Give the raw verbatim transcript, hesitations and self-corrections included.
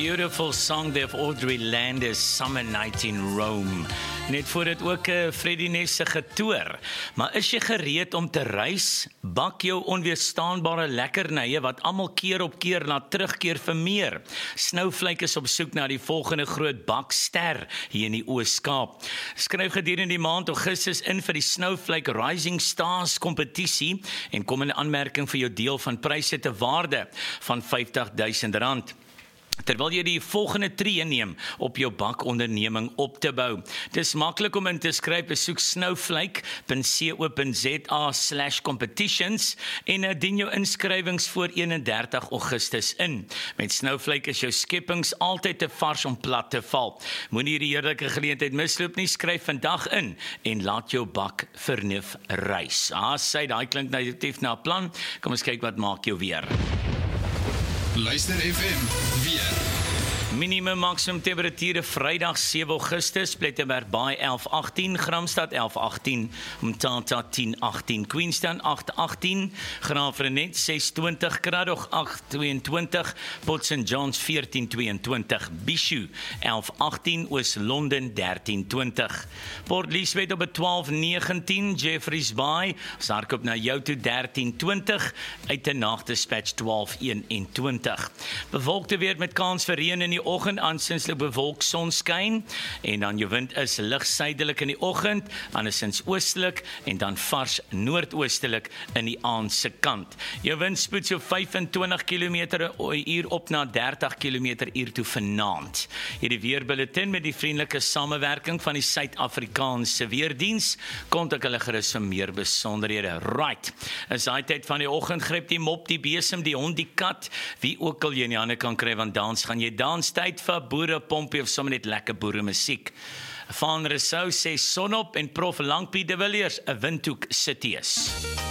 beautiful song there of Audrey Landis, Summer Night in Rome. Net voor dit ook 'n uh, Freddie Ness se getoer. Maar is jy gereed om te reis? Bak jou onweerstaanbare lekkernye wat almal keer op keer na terugkeer vir meer. Snowflake is op soek na die volgende groot bakster hier in die Oos-Kaap. Skryf gedurende die maand Augustus in vir die Snowflake Rising Stars kompetisie en kom in aanmerking vir jou deel van pryse te waarde van vyftig duisend rand. Terwyl jy die volgende tree neem op jou bakonderneming op te bou. Dis maklik om in te skryf, besoek snowflake punt co punt za slash competitions en dien jou inskrywings voor eenendertig Augustus in. Met Snowflake is jou skepings altyd te vars om plat te val. Moenie hierdie heerlike geleentheid misloop nie, skryf vandag in en laat jou bak vernuf reis. Ah, sê, daai klink negatief na 'n plan. Kom ons kyk wat maak jou weer. Luister F M, weer. Minimum maksimum temperature Vrydag sewe Augustus, Plettenberg Baai elf agtien, Gramstad elf agtien, Mthatha tien agtien, Queenstown agt agtien, Graafrenet ses twintig, Kraddoch agt tweeëntwintig, Port Saint Johns veertien tweeëntwintig, Bishu elf agtien, Oos-London dertien twintig, Port Elizabeth op twaalf negentien, Jeffreys Bay, Sarkop na jou toe dertien twintig, uit die nagdispatch twaalf eenentwintig. Bewolkte weer met kans vir reën in die oggend, aansienslik bewolk sonskyn en dan jou wind is lig suidelik in die oggend, andersins oostelik en dan vars noordoostelik in die aand se kant. Jou windspoed so vyfentwintig kilometer per uur op na dertig kilometer per uur toe vanaand. Hierdie weerbulletin met die vriendelike samewerking van die Suid-Afrikaanse Weerdiens, kontak hulle gerus vir meer besonderhede. Right, is daai tyd van die oggend, gryp die mop, die besem, die hond, die kat, wie ook al jy in die hande kan kry, want dans gaan jy dans. Tyd vir boere pompie of sommer net lekker boere musiek. Van Rousseau sê son op en Prof Langpie de Villiers 'n windhoek sit ees.